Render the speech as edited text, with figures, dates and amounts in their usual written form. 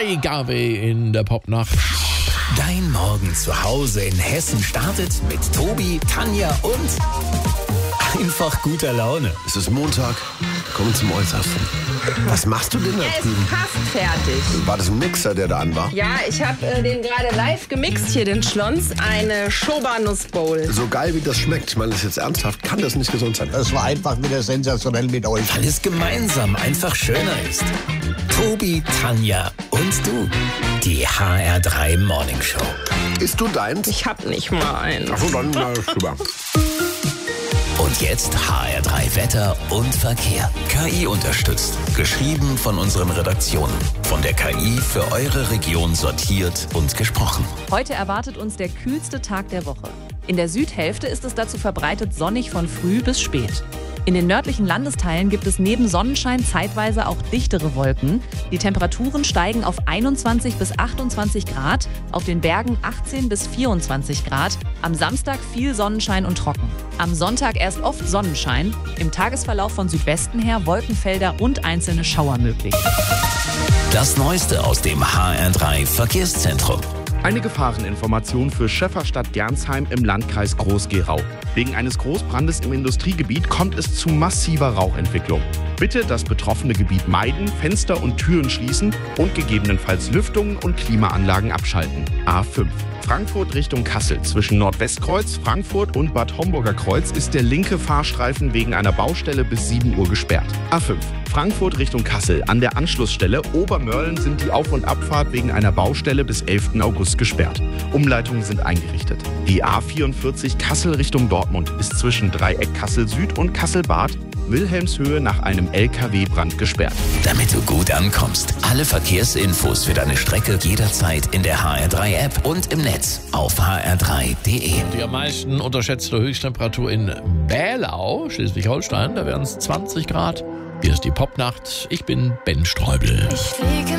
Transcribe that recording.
Ray Garvey in der Popnacht. Dein Morgen zu Hause in Hessen startet mit Tobi, Tanja und einfach guter Laune. Es ist Montag, kommen zum Äußersten. Was machst du denn da Er ist drüben? fast fertig. War das ein Mixer, der da an war? Ja, ich habe den gerade live gemixt hier, den Schlons. Eine Schoba-Nussbowl. So geil wie das schmeckt, ich meine das jetzt ernsthaft, kann das nicht gesund sein. Das war einfach wieder sensationell mit euch. Weil es gemeinsam einfach schöner ist. Tobi, Tanja und du. Die HR3 Morning Show. Isst du deins? Ich hab nicht mal einen. Achso, dann super. Und jetzt HR3 Wetter und Verkehr. KI unterstützt. Geschrieben von unseren Redaktionen. Von der KI für eure Region sortiert und gesprochen. Heute erwartet uns der kühlste Tag der Woche. In der Südhälfte ist es dazu verbreitet sonnig von früh bis spät. In den nördlichen Landesteilen gibt es neben Sonnenschein zeitweise auch dichtere Wolken. Die Temperaturen steigen auf 21 bis 28 Grad, auf den Bergen 18 bis 24 Grad. Am Samstag viel Sonnenschein und trocken. Am Sonntag erst oft Sonnenschein, im Tagesverlauf von Südwesten her Wolkenfelder und einzelne Schauer möglich. Das Neueste aus dem HR3 Verkehrszentrum. Eine Gefahreninformation für Schäfferstadt-Gernsheim im Landkreis Groß-Gerau. Wegen eines Großbrandes im Industriegebiet kommt es zu massiver Rauchentwicklung. Bitte das betroffene Gebiet meiden, Fenster und Türen schließen und gegebenenfalls Lüftungen und Klimaanlagen abschalten. A5. Frankfurt Richtung Kassel. Zwischen Nordwestkreuz, Frankfurt und Bad Homburger Kreuz ist der linke Fahrstreifen wegen einer Baustelle bis 7 Uhr gesperrt. A5. Frankfurt Richtung Kassel. An der Anschlussstelle Obermörlen sind die Auf- und Abfahrt wegen einer Baustelle bis 11. August gesperrt. Umleitungen sind eingerichtet. Die A44 Kassel Richtung Dortmund ist zwischen Dreieck Kassel Süd und Kassel-Bad Wilhelmshöhe nach einem LKW-Brand gesperrt. Damit du gut ankommst. Alle Verkehrsinfos für deine Strecke jederzeit in der HR3-App und im Netz auf hr3.de. Die am meisten unterschätzte Höchsttemperatur in Bälau, Schleswig-Holstein, da wären es 20 Grad. Hier ist die Popnacht. Ich bin Ben Streubel.